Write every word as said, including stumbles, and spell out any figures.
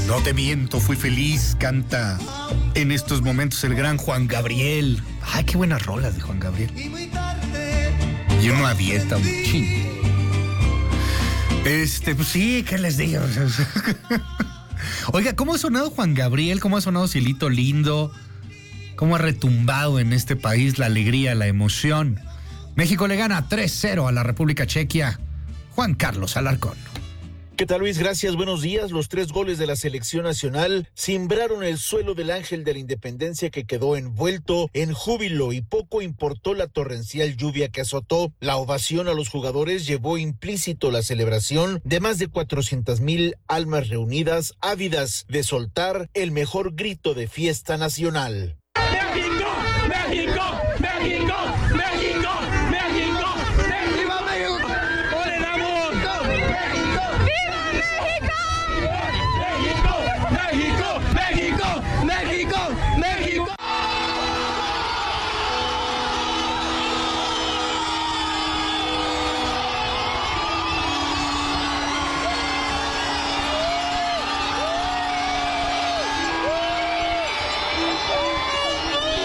No te miento, fui feliz, canta en estos momentos el gran Juan Gabriel. Ay, qué buenas rolas de Juan Gabriel. Y uno a dieta, un ching. Este, pues sí, ¿qué les digo? Oiga, ¿cómo ha sonado Juan Gabriel? ¿Cómo ha sonado Cielito Lindo? ¿Cómo ha retumbado en este país la alegría, la emoción? México le gana tres cero a la República Chequia. Juan Carlos Alarcón. ¿Qué tal, Luis? Gracias, buenos días. Los tres goles de la selección nacional simbraron el suelo del Ángel de la Independencia, que quedó envuelto en júbilo, y poco importó la torrencial lluvia que azotó. La ovación a los jugadores llevó implícito la celebración de más de cuatrocientas mil almas reunidas, ávidas de soltar el mejor grito de fiesta nacional. ¡México!